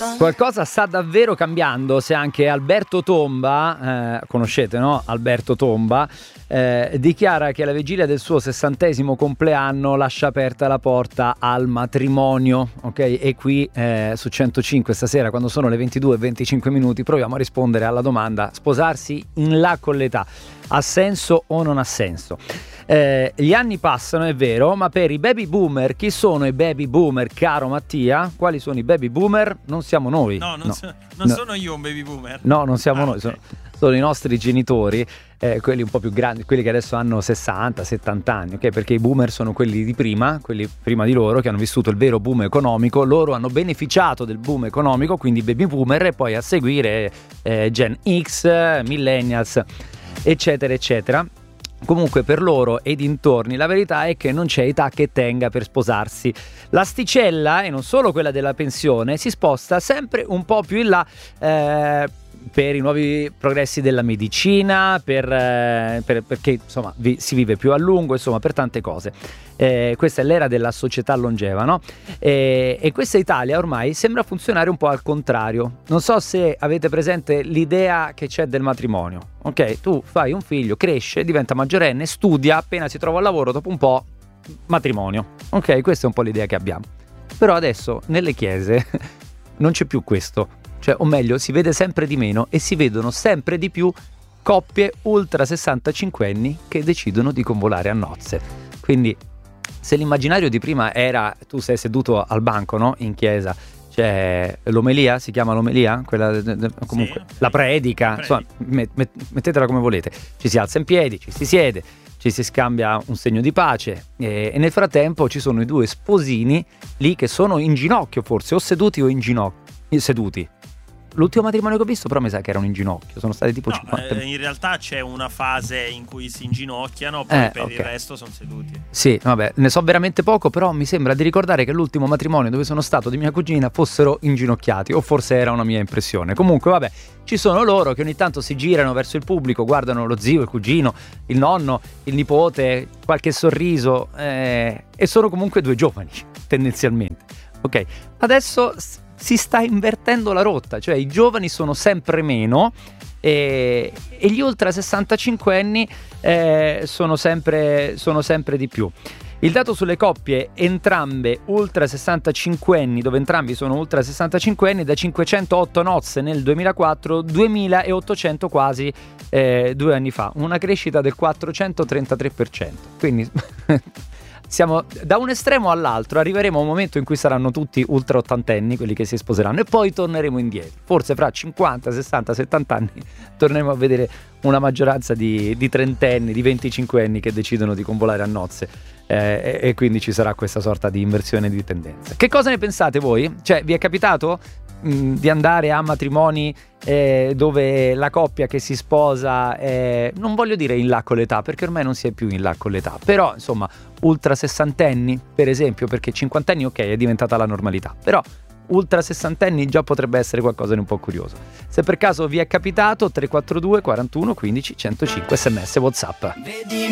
Qualcosa sta davvero cambiando se anche Alberto Tomba, conoscete no? Alberto Tomba, dichiara che alla vigilia del suo 60° compleanno lascia aperta la porta al matrimonio, ok? E qui su 105 stasera, quando sono le 22:25, proviamo a rispondere alla domanda: sposarsi in là con l'età ha senso o non ha senso? Gli anni passano, è vero, ma per i baby boomer, chi sono i baby boomer, caro Mattia? Quali sono i baby boomer? Non siamo noi. No, non sono io un baby boomer. No, non siamo noi, okay. sono i nostri genitori, quelli un po' più grandi, quelli che adesso hanno 60-70 anni, ok? Perché i boomer sono quelli di prima, quelli prima di loro, che hanno vissuto il vero boom economico. Loro hanno beneficiato del boom economico, quindi baby boomer, e poi a seguire Gen X, millennials, eccetera, eccetera. Comunque per loro e dintorni la verità è che non c'è età che tenga per sposarsi. L'asticella, e non solo quella della pensione, si sposta sempre un po' più in là per i nuovi progressi della medicina, perché insomma si vive più a lungo, insomma per tante cose. Questa è l'era della società longeva, no? E questa Italia ormai sembra funzionare un po' al contrario. Non so se avete presente l'idea che c'è del matrimonio. Ok, tu fai un figlio, cresce, diventa maggiorenne, studia, appena si trova al lavoro, dopo un po' matrimonio. Ok, questa è un po' l'idea che abbiamo. Però adesso nelle chiese non c'è più questo. Cioè, o meglio, si vede sempre di meno e si vedono sempre di più coppie ultra 65enni che decidono di convolare a nozze. Quindi, se l'immaginario di prima era tu sei seduto al banco, no? In chiesa, c'è l'omelia, si chiama l'omelia? Quella, comunque, sì, la predica, insomma, mettetela come volete. Ci si alza in piedi, ci si siede, ci si scambia un segno di pace e nel frattempo ci sono i due sposini lì che sono in ginocchio, forse, o seduti o in ginocchio, seduti. L'ultimo matrimonio che ho visto però mi sa che erano in ginocchio, sono stati tipo 50. In realtà c'è una fase in cui si inginocchiano, poi per il resto sono seduti. Sì, vabbè, ne so veramente poco, però mi sembra di ricordare che l'ultimo matrimonio dove sono stato di mia cugina fossero inginocchiati, o forse era una mia impressione. Comunque vabbè, ci sono loro che ogni tanto si girano verso il pubblico, guardano lo zio, il cugino, il nonno, il nipote, qualche sorriso, e sono comunque due giovani, tendenzialmente. Ok, adesso si sta invertendo la rotta, cioè i giovani sono sempre meno e gli ultra 65enni sono sempre di più. Il dato sulle coppie entrambe ultra 65enni, dove entrambi sono ultra 65enni, da 508 nozze nel 2004, 2800 quasi 2 anni fa, una crescita del 433%. Quindi siamo da un estremo all'altro, arriveremo a un momento in cui saranno tutti ultra ottantenni quelli che si sposeranno e poi torneremo indietro. Forse fra 50, 60, 70 anni torneremo a vedere una maggioranza di trentenni, di 25enni che decidono di convolare a nozze e quindi ci sarà questa sorta di inversione di tendenza. Che cosa ne pensate voi? Cioè, vi è capitato di andare a matrimoni dove la coppia che si sposa non voglio dire in là con l'età, perché ormai non si è più in là con l'età, però insomma ultra sessantenni per esempio, perché 50enni ok è diventata la normalità, però ultra sessantenni già potrebbe essere qualcosa di un po' curioso. Se per caso vi è capitato, 342 41 15 105 SMS WhatsApp.